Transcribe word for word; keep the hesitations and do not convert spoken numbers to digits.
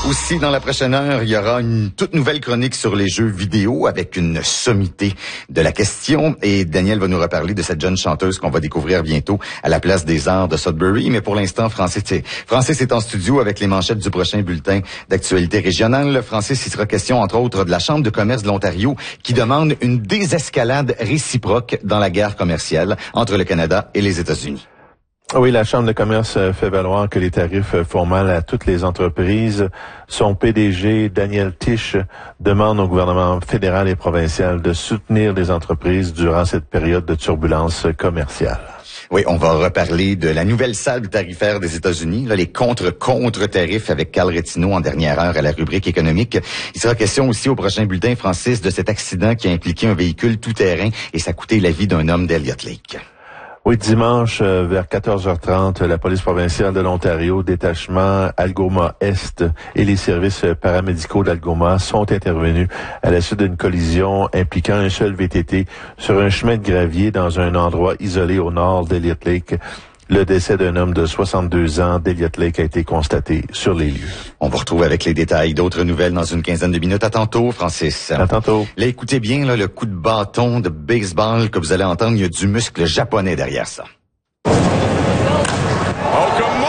Aussi, dans la prochaine heure, il y aura une toute nouvelle chronique sur les jeux vidéo avec une sommité de la question. Et Daniel va nous reparler de cette jeune chanteuse qu'on va découvrir bientôt à la Place des Arts de Sudbury. Mais pour l'instant, Francis, c'est, Francis est en studio avec les manchettes du prochain bulletin d'actualité régionale. Francis, il sera question, entre autres, de la Chambre de commerce de l'Ontario qui demande une désescalade réciproque dans la guerre commerciale entre le Canada et les États-Unis. Oui, la Chambre de commerce fait valoir que les tarifs font mal à toutes les entreprises. Son P D G, Daniel Tisch, demande au gouvernement fédéral et provincial de soutenir les entreprises durant cette période de turbulence commerciale. Oui, on va reparler de la nouvelle salle tarifaire des États-Unis, là, les contre-contre-tarifs avec Carl Retino en dernière heure à la rubrique économique. Il sera question aussi au prochain bulletin, Francis, de cet accident qui a impliqué un véhicule tout-terrain et ça a coûté la vie d'un homme d'Elliott Lake. Oui, dimanche, euh, vers quatorze heures trente, la police provinciale de l'Ontario, détachement Algoma-Est et les services paramédicaux d'Algoma sont intervenus à la suite d'une collision impliquant un seul V T T sur un chemin de gravier dans un endroit isolé au nord d'Elliott Lake. Le décès d'un homme de soixante-deux ans d'Elliott Lake a été constaté sur les lieux. On vous retrouve avec les détails d'autres nouvelles dans une quinzaine de minutes. À tantôt, Francis. À tantôt. Là, écoutez bien là, le coup de bâton de baseball que vous allez entendre. Il y a du muscle japonais derrière ça. Oh, come on.